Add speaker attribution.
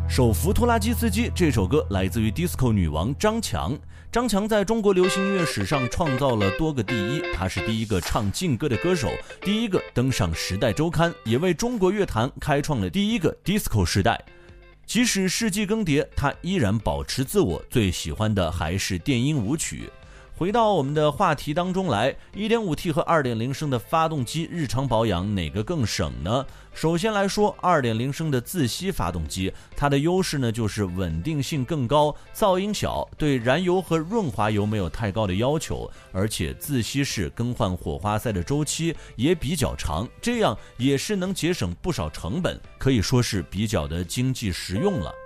Speaker 1: 手扶拖拉机司机这首歌来自于 disco 女王张强。张强在中国流行音乐史上创造了多个第一，她是第一个唱劲歌的歌手，第一个登上时代周刊，也为中国乐坛开创了第一个 disco 时代。即使世纪更迭，她依然保持自我，最喜欢的还是电音舞曲。回到我们的话题当中来， 1.5T 和 2.0 升的发动机日常保养哪个更省呢？首先来说 2.0 升的自吸发动机，它的优势呢就是稳定性更高，噪音小，对燃油和润滑油没有太高的要求，而且自吸式更换火花塞的周期也比较长，这样也是能节省不少成本，可以说是比较的经济实用了。